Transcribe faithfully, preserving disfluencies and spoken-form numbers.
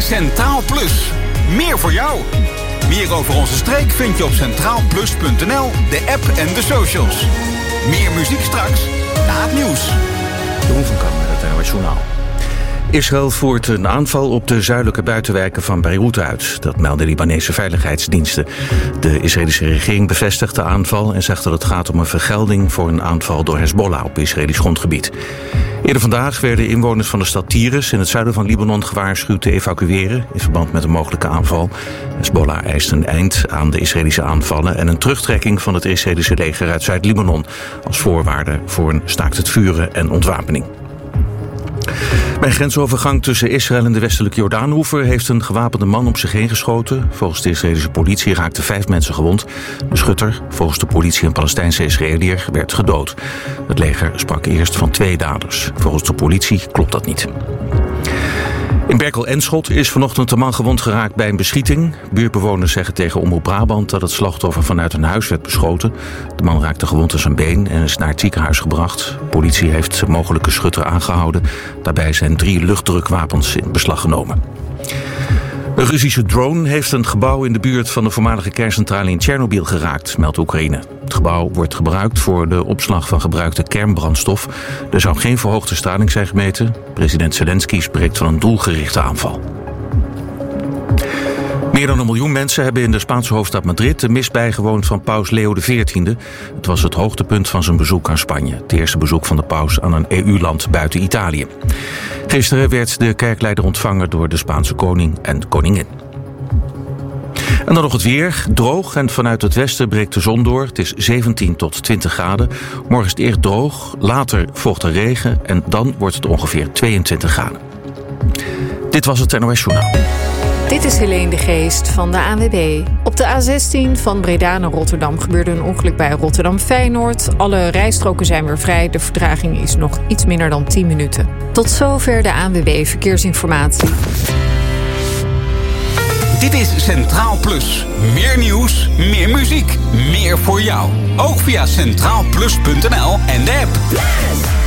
Centraal Plus. Meer voor jou. Meer over onze streek vind je op centraal plus punt n l, de app en de socials. Meer muziek straks na het nieuws. Jeroen van Kamp met het N O S Journaal. Israël voert een aanval op de zuidelijke buitenwijken van Beirut uit. Dat melden Libanese veiligheidsdiensten. De Israëlische regering bevestigt de aanval en zegt dat het gaat om een vergelding voor een aanval door Hezbollah op Israëlisch grondgebied. Eerder vandaag werden inwoners van de stad Tyrus in het zuiden van Libanon gewaarschuwd te evacueren in verband met een mogelijke aanval. Hezbollah eist een eind aan de Israëlische aanvallen en een terugtrekking van het Israëlische leger uit Zuid-Libanon als voorwaarde voor een staakt het vuren en ontwapening. Bij een grensovergang tussen Israël en de westelijke Jordaanoever heeft een gewapende man op zich heen geschoten. Volgens de Israëlische politie raakten vijf mensen gewond. De schutter, volgens de politie een Palestijnse Israëliër, werd gedood. Het leger sprak eerst van twee daders. Volgens de politie klopt dat niet. In Berkel-Enschot is vanochtend een man gewond geraakt bij een beschieting. Buurtbewoners zeggen tegen Omroep Brabant dat het slachtoffer vanuit een huis werd beschoten. De man raakte gewond aan zijn been en is naar het ziekenhuis gebracht. Politie heeft de mogelijke schutter aangehouden. Daarbij zijn drie luchtdrukwapens in beslag genomen. Een Russische drone heeft een gebouw in de buurt van de voormalige kerncentrale in Tsjernobyl geraakt, meldt Oekraïne. Het gebouw wordt gebruikt voor de opslag van gebruikte kernbrandstof. Er zou geen verhoogde straling zijn gemeten. President Zelensky spreekt van een doelgerichte aanval. Meer dan een miljoen mensen hebben in de Spaanse hoofdstad Madrid de mis bijgewoond van paus Leo de veertiende. Het was het hoogtepunt van zijn bezoek aan Spanje. Het eerste bezoek van de paus aan een E U-land buiten Italië. Gisteren werd de kerkleider ontvangen door de Spaanse koning en koningin. En dan nog het weer. Droog en vanuit het westen breekt de zon door. Het is zeventien tot twintig graden. Morgen is het eerst droog, later volgt er regen en dan wordt het ongeveer tweeëntwintig graden. Dit was het N O S Journaal. Dit is Helene de Geest van de A N W B. Op de A zestien van Breda naar Rotterdam gebeurde een ongeluk bij Rotterdam-Feyenoord. Alle rijstroken zijn weer vrij. De vertraging is nog iets minder dan tien minuten. Tot zover de A N W B Verkeersinformatie. Dit is Centraal Plus. Meer nieuws, meer muziek, meer voor jou. Ook via centraal plus punt n l en de app.